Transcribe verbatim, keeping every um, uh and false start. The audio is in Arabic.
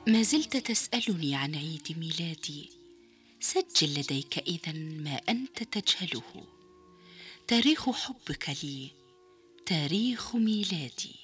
ما زلت تسألني عن عيد ميلادي. سجل لديك إذن ما أنت تجهله. تاريخ حبك لي تاريخ ميلادي.